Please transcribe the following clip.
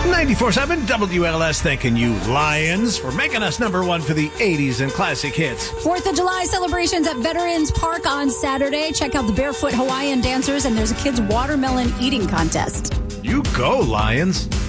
94.7 WLS thanking you, Lions, for making us number one for the 80s and classic hits. 4th of July celebrations at Veterans Park on Saturday. Check out the Barefoot Hawaiian dancers, and there's a kids' watermelon eating contest. You go, Lions.